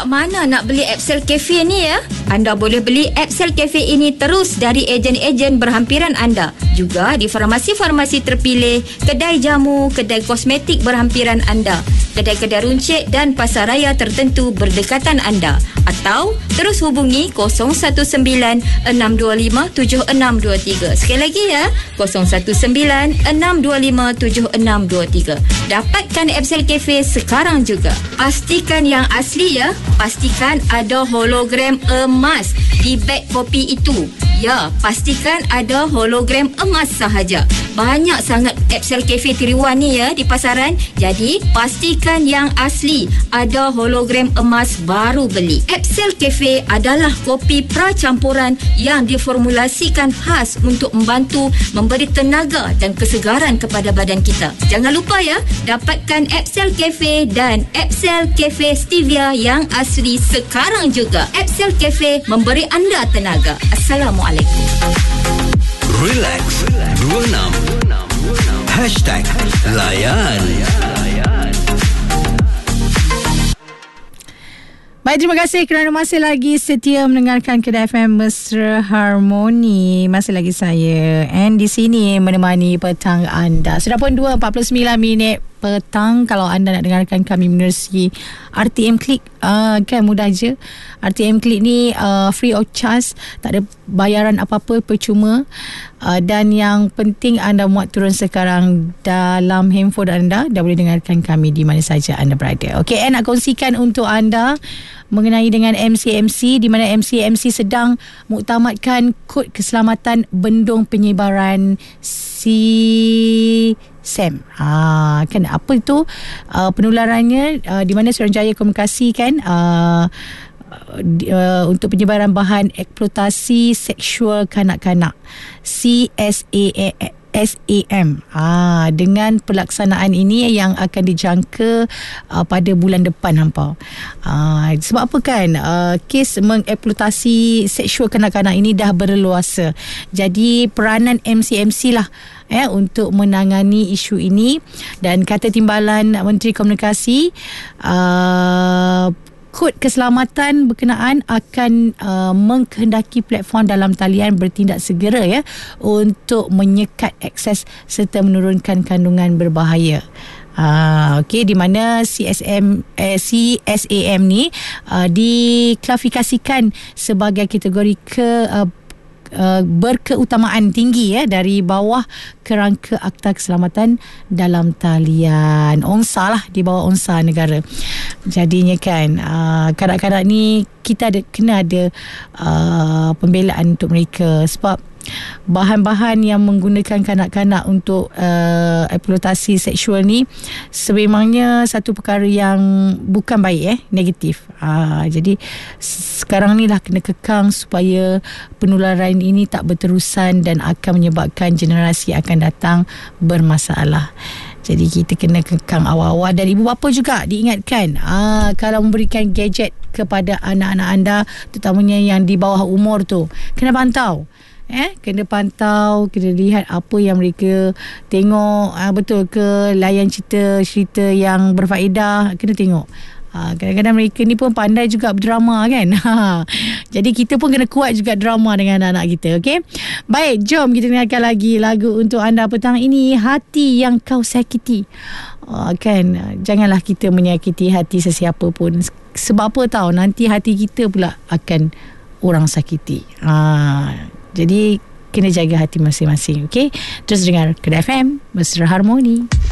kat mana nak beli Epsel Cafe ni ya? Anda boleh beli Epsel Cafe ini terus dari ejen-ejen berhampiran anda. Juga di farmasi-farmasi terpilih, kedai jamu, kedai kosmetik berhampiran anda, kedai-kedai runcit dan pasaraya tertentu berdekatan anda. Atau terus hubungi 019-625-7623. Sekali lagi ya, 019-625-7623. Dapatkan Epsel Cafe sekarang juga. Pastikan yang asli ya. Pastikan ada hologram emas di beg kopi itu. Ya, pastikan ada hologram emas sahaja. Banyak sangat Epsel Cafe tiruan ni ya di pasaran. Jadi, pastikan yang asli. Ada hologram emas baru beli. Epsel Cafe adalah kopi pra-campuran yang diformulasikan khas untuk membantu memberi tenaga dan kesegaran kepada badan kita. Jangan lupa ya, dapatkan Epsel Cafe dan Epsel Cafe Stevia yang asli sekarang juga. Epsel Cafe memberi anda tenaga. Assalamualaikum. Relax 26 #Layan. Baik, terima kasih kerana masih lagi setia mendengarkan Kedah FM Mesra Harmoni. Masih lagi saya and di sini menemani petang anda. Sudah pun 2:49 petang. Kalau anda nak dengarkan kami menerusi RTM Click, kan mudah je. RTM Click ni free of charge, tak ada bayaran apa-apa, percuma. Dan yang penting anda muat turun sekarang dalam handphone anda, dah boleh dengarkan kami di mana saja anda berada. Okey, nak kongsikan untuk anda mengenai dengan MCMC, di mana MCMC sedang muktamadkan kod keselamatan bendung penyebaran SEM. Kan apa itu penularannya, di mana Suruhanjaya Komunikasi kan untuk penyebaran bahan eksploitasi seksual kanak-kanak, SAM. Dengan pelaksanaan ini yang akan dijangka pada bulan depan hampa. Sebab apa kan, kes mengeksploitasi seksual kanak-kanak ini dah berleluasa. Jadi peranan MCMC lah untuk menangani isu ini. Dan kata Timbalan Menteri Komunikasi, kod keselamatan berkenaan akan mengkehendaki platform dalam talian bertindak segera untuk menyekat akses serta menurunkan kandungan berbahaya. Okey, di mana CSAM ni diklasifikasikan sebagai kategori berkeutamaan tinggi dari bawah kerangka Akta Keselamatan dalam Talian. ONSA lah, di bawah ONSA negara. Jadinya kan kadang-kadang ni kita kena ada pembelaan untuk mereka, sebab bahan-bahan yang menggunakan kanak-kanak untuk eksploitasi seksual ni sebenarnya satu perkara yang bukan baik, negatif. Jadi sekarang ni lah kena kekang supaya penularan ini tak berterusan dan akan menyebabkan generasi akan datang bermasalah. Jadi kita kena kekang awal-awal. Dan ibu bapa juga diingatkan, kalau memberikan gadget kepada anak-anak anda, terutamanya yang di bawah umur tu, kena pantau. Kena pantau, kena lihat apa yang mereka tengok, betul ke, layan cerita yang berfaedah, kena tengok. Kadang-kadang mereka ni pun pandai juga berdrama kan. Jadi kita pun kena kuat juga drama dengan anak-anak kita. Okay? Baik, jom kita dengarkan lagi lagu untuk anda petang ini, Hati Yang Kau Sakiti. Kan, janganlah kita menyakiti hati sesiapa pun. Sebab apa tahu, nanti hati kita pula akan orang sakiti. Jadi kena jaga hati masing-masing. Okay? Terus dengar Kedah FM Mesra Harmoni.